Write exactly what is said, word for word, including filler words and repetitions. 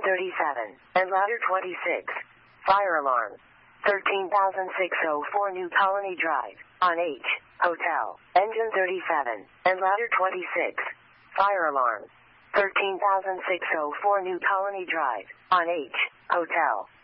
thirty-seven, and ladder twenty-six. Fire alarm. thirteen thousand six hundred four New Colony Drive, on H, Hotel. Engine thirty-seven, and ladder twenty-six. Fire alarm. thirteen thousand six hundred four New Colony Drive, on H, Hotel.